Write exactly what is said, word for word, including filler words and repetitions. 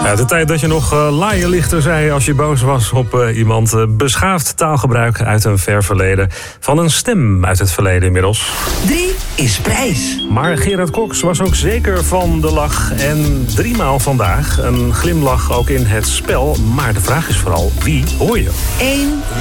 Ja, de tijd dat je nog uh, laaienlichter zei als je boos was op uh, iemand. Uh, beschaafd taalgebruik uit een ver verleden. Van een stem uit het verleden inmiddels. Drie is prijs. Maar Gerard Cox was ook zeker van de lach. En driemaal vandaag een glimlach ook in het spel. Maar de vraag is vooral, wie hoor je? Eén